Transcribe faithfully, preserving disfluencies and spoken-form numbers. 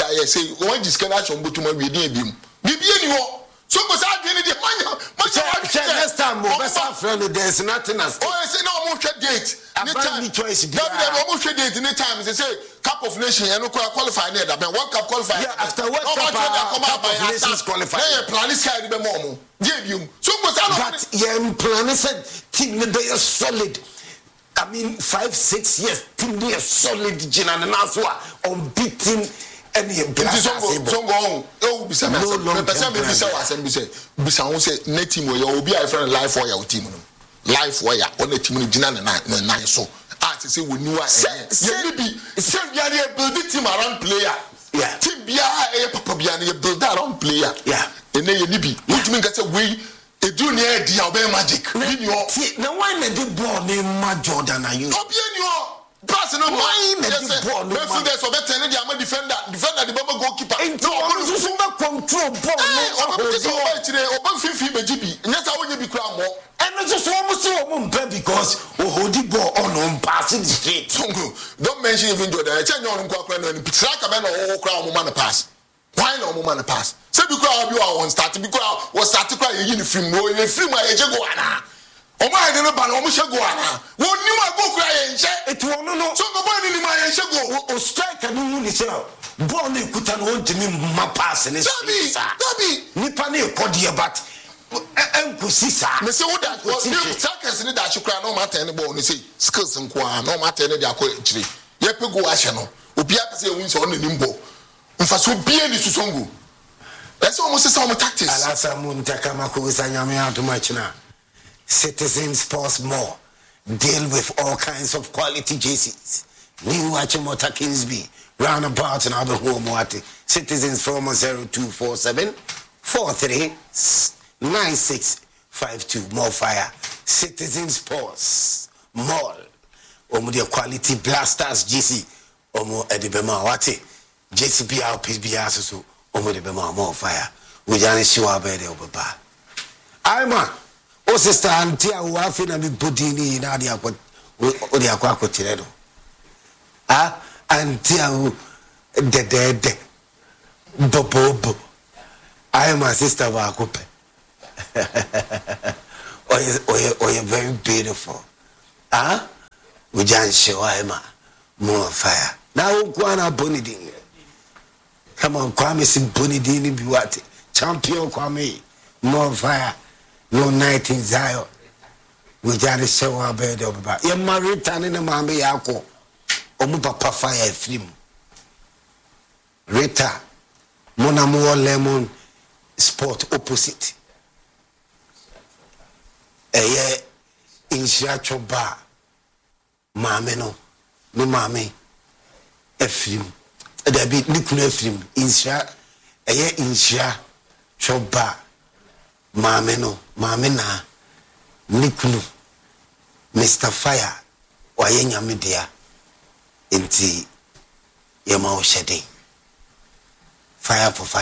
I say one discussion but to my reading him. Bibi anymore. So because I didn't the money. Next time, best friend, there's nothing as. Oh, I say no more date. Any choice. That almost date in the time. They say Cup of Nations and no qualify there. But one cup qualify. Yeah, after what Cup of Nations qualify. They plan is carried the more. Debut. So because I but yeah, plan said team they are solid. I mean, five, six years, team they are solid. Jinan and Aswa unbeaten. Any blast. So go on. Oh, be some. The person be say was and be say. Be some say net team where you be a friend life for your team. Life where on the team Jinan and nine so. Ah, to say we knew I. You be. Say we are build the team around player. Yeah. Team be a papa be a build around player. Yeah. And then you be. What you mean that we. A junior dia obey magic. Now why na the ball name ma Jordan are you? Obi enyo. Pass no why na the ball no. If there's a better than the defender, defender the baba goalkeeper. No, I'm so control ball. Obi so obi chire, obi fifi bejibi. Nyata wonye bi kra mo. And so so almost so mumpe because o hold the ball on on passing straight. Don't mention even Jordan. I tell you on kwa kwa no ni traka be no o kra mo man pass. Why no mo man pass? Say because you are on start because was start cry you film no you film I je go ana. O ma de no ba no mo she go ana. Won ni ma go cry enche. It won no. So go ba ni ma enche go. O strike and you say ball na kuta no ntimi ma pass ni. Dabi, dabi. Nipa na e kodie but enkosi sa. Me say wo da you strikers ni da chukra no ma ten ball ni say skills nko a no ma ten ni da ko chiri. Ye pe go ahye no. Obi a say win so on ni mbo. Mfa so bie ni susongo. That's almost the same tactics. Alasa muntaka makuza nyame atumachina. Citizen Sports Mall deal with all kinds of quality jerseys. New Achimota Kingsby, roundabout and other home wati. Citizens from zero two four seven four three nine six five two. More fire. Citizen Sports Mall. Omo the quality blasters J C. Omo edibema wati. J C B R P B R so. Omo de be more fire. We just show our bed over bar. Aima, o sister auntie a wafi na mi bodini na dia ko o dia kwa ko tiredo. Ah, auntie a de de de. Bobo bo. Aima sister ba ko pe. Oye oye oye very beautiful. Ah, we just show Aima more fire. Now ukwana boniding. Come on, Kwame Simponidini Biwati. Champion Kwame. More fire. No night in Zion. We just show our bed over back. You're married in the Mamma Yako. Omu Papa Fire film. Rita. Monamo Lemon Sport opposite. A year in Shacho Bar. Mamma no. No mammy. A film. There be nuclear film insha eye insha choba mame no mame na nikunu Mister Fire waye nyame dia enti yema o shede fire for fire.